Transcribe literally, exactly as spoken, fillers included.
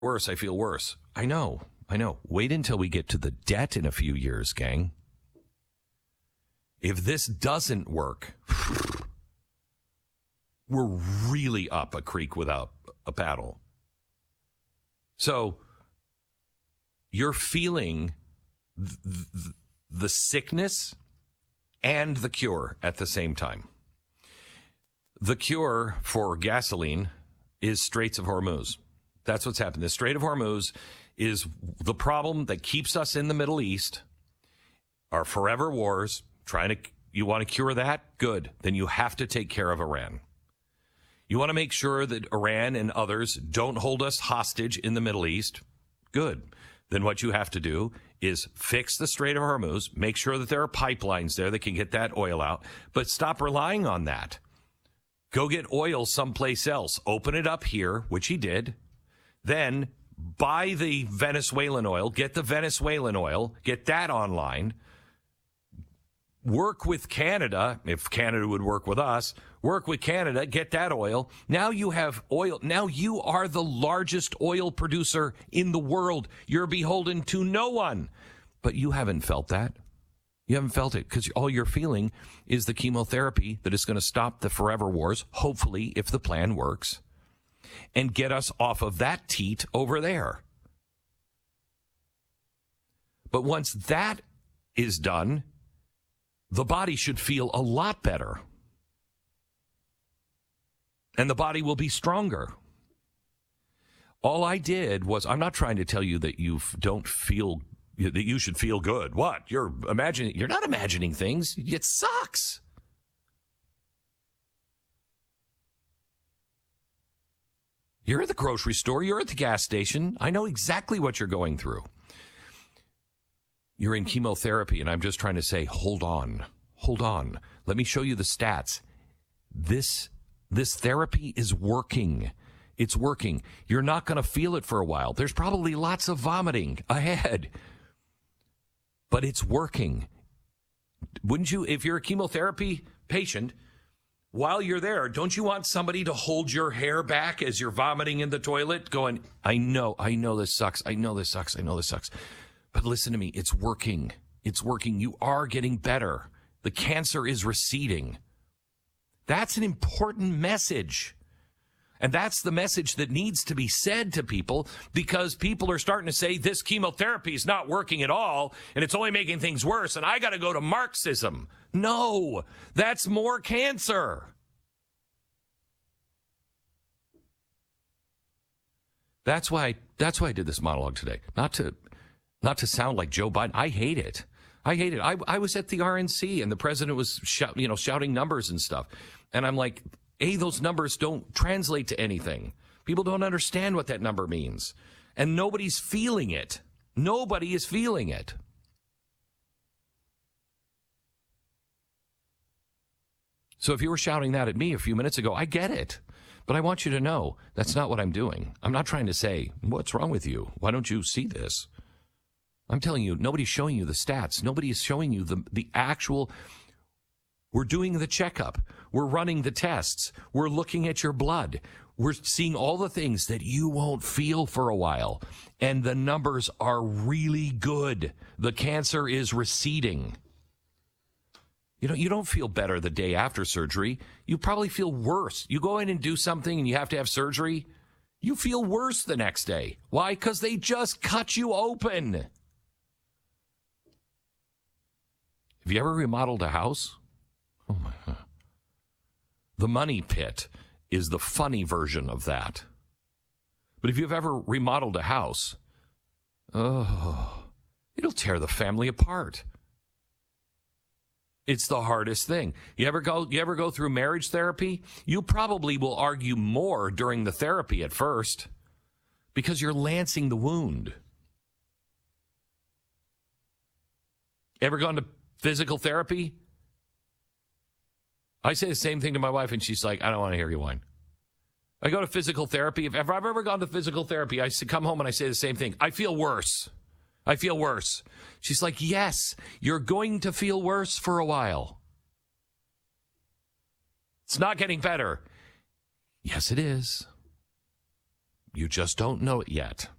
worse, I feel worse. I know, I know. Wait until we get to the debt in a few years, gang. If this doesn't work, we're really up a creek without a paddle. So you're feeling th- th- the sickness and the cure at the same time. The cure for gasoline is Straits of Hormuz. That's what's happened. The Strait of Hormuz is the problem that keeps us in the Middle East. Our forever wars, trying to, you want to cure that? Good. Then you have to take care of Iran. You want to make sure that Iran and others don't hold us hostage in the Middle East? Good. Then what you have to do is fix the Strait of Hormuz, make sure that there are pipelines there that can get that oil out, but stop relying on that. Go get oil someplace else. Open it up here, which he did. Then buy the Venezuelan oil, get the Venezuelan oil, get that online. Work with Canada, if Canada would work with us, work with Canada, get that oil. Now you have oil. Now you are the largest oil producer in the world. You're beholden to no one. But you haven't felt that. You haven't felt it because all you're feeling is the chemotherapy that is going to stop the forever wars, hopefully, if the plan works, and get us off of that teat over there. But once that is done, the body should feel a lot better. And the body will be stronger. All I did was, I'm not trying to tell you that you don't feel, that you should feel good. What? You're imagining, you're not imagining things. It sucks. You're at the grocery store. You're at the gas station. I know exactly what you're going through. You're in chemotherapy, and I'm just trying to say, hold on, hold on. Let me show you the stats. This, this therapy is working. It's working. You're not going to feel it for a while. There's probably lots of vomiting ahead, but it's working. Wouldn't you, if you're a chemotherapy patient, while you're there, don't you want somebody to hold your hair back as you're vomiting in the toilet, going, I know, I know this sucks. I know this sucks. I know this sucks. But listen to me, it's working. It's working. You are getting better. The cancer is receding. That's an important message. And that's the message that needs to be said to people, because people are starting to say this chemotherapy is not working at all and it's only making things worse and I got to go to Marxism. No, that's more cancer. That's why, that's why I did this monologue today. Not to... Not to sound like Joe Biden. I hate it. I hate it. I, I was at the R N C and the president was shout, you know, shouting numbers and stuff. And I'm like, A, those numbers don't translate to anything. People don't understand what that number means. And nobody's feeling it. Nobody is feeling it. So if you were shouting that at me a few minutes ago, I get it. But I want you to know that's not what I'm doing. I'm not trying to say, what's wrong with you? Why don't you see this? I'm telling you, nobody's showing you the stats. Nobody is showing you the, the actual, we're doing the checkup. We're running the tests. We're looking at your blood. We're seeing all the things that you won't feel for a while. And the numbers are really good. The cancer is receding. You know, you don't feel better the day after surgery. You probably feel worse. You go in and do something and you have to have surgery. You feel worse the next day. Why? Because they just cut you open. Have you ever remodeled a house? Oh my God. The money pit is the funny version of that. But if you've ever remodeled a house, oh, it'll tear the family apart. It's the hardest thing. You ever go, you ever go through marriage therapy? You probably will argue more during the therapy at first because you're lancing the wound. Ever gone to physical therapy? I say the same thing to my wife, and she's like, I don't want to hear you whine. I go to physical therapy. If I've ever gone to physical therapy, I come home and I say the same thing. I feel worse. I feel worse. She's like, yes, you're going to feel worse for a while. It's not getting better. Yes, it is. You just don't know it yet.